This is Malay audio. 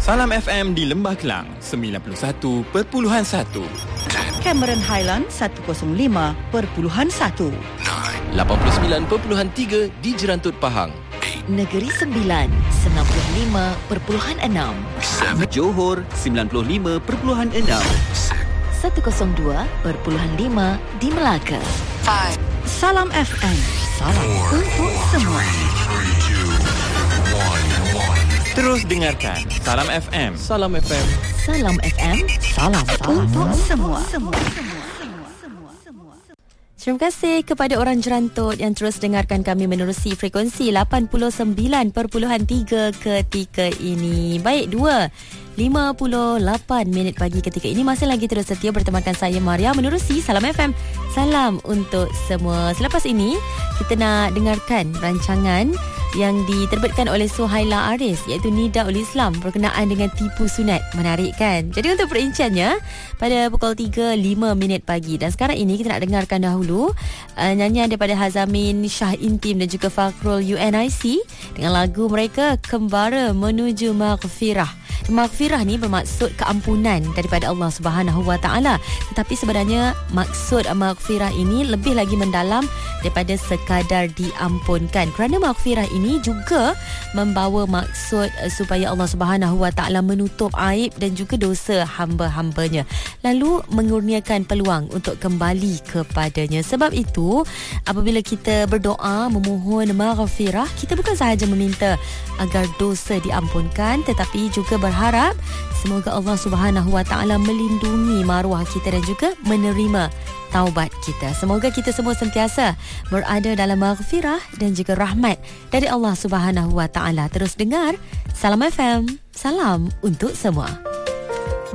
Salam FM di Lembah Kelang 91.1. Cameron Highland 105.1. 89.3 di Jerantut Pahang. Negeri Sembilan 95.6. Johor 95.6. 102.5 di Melaka. Salam FM. Salam untuk semua. Terus dengarkan Salam FM. Salam FM. Salam FM. Salam untuk semua. Terima kasih kepada orang Jerantut yang terus dengarkan kami menerusi frekuensi 89.3 ketika ini. Baik, 2:58 pagi ketika ini masih lagi terus setia bertemankan saya Maria menerusi Salam FM. Salam untuk semua. Selepas ini kita nak dengarkan rancangan yang diterbitkan oleh Suhaila Aris iaitu Nidaul Islam berkenaan dengan tipu sunat. Menarik kan? Jadi untuk perinciannya pada pukul 3:05 pagi. Dan sekarang ini kita nak dengarkan dahulu nyanyian daripada Hazamin, Shah Intim dan juga Fakrul UNIC dengan lagu mereka Kembara Menuju Maghfirah. Maghfirah ni bermaksud keampunan daripada Allah Subhanahu Wa Taala. Tetapi sebenarnya maksud maghfirah ini lebih lagi mendalam daripada sekadar diampunkan. Kerana maghfirah ini juga membawa maksud supaya Allah Subhanahu Wa Taala menutup aib dan juga dosa hamba-hambanya, lalu mengurniakan peluang untuk kembali kepadanya. Sebab itu apabila kita berdoa memohon maghfirah, kita bukan sahaja meminta agar dosa diampunkan, tetapi juga berharap semoga Allah Subhanahu Wa Taala melindungi maruah kita dan juga menerima taubat kita. Semoga kita semua sentiasa berada dalam maghfirah dan juga rahmat dari Allah Subhanahu Wa Taala. Terus dengar Salam FM. Salam untuk semua.